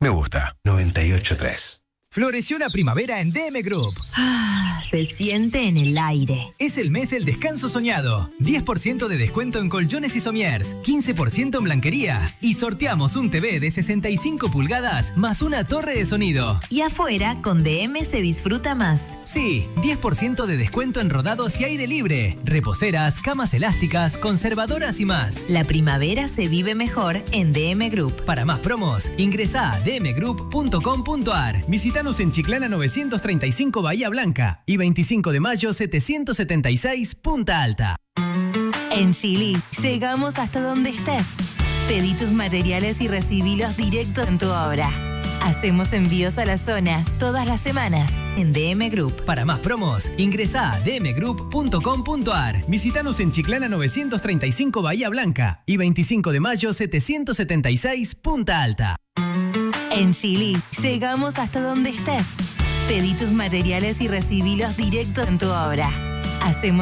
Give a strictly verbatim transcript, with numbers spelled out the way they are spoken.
Me gusta. noventa y ocho punto tres. Floreció la primavera en D M Group. Ah, se siente en el aire. Es el mes del descanso soñado. diez por ciento de descuento en colchones y somiers, quince por ciento en blanquería. Y sorteamos un T V de sesenta y cinco pulgadas más una torre de sonido. Y afuera, con D M se disfruta más. Sí, diez por ciento de descuento en rodados y aire libre. Reposeras, camas elásticas, conservadoras y más. La primavera se vive mejor en D M Group. Para más promos, ingresa a d m group punto com punto a r. Visítanos en Chiclana novecientos treinta y cinco Bahía Blanca y veinticinco de mayo setecientos setenta y seis Punta Alta. En Chili, llegamos hasta donde estés. Pedí tus materiales y recibílos directo en tu obra. Hacemos envíos a la zona todas las semanas en D M Group. Para más promos, ingresa a d m group punto com punto a r. Visítanos en Chiclana novecientos treinta y cinco Bahía Blanca y veinticinco de mayo setecientos setenta y seis Punta Alta. En Chili, llegamos hasta donde estés. Pedí tus materiales y recibílos directo en tu obra. Hacemos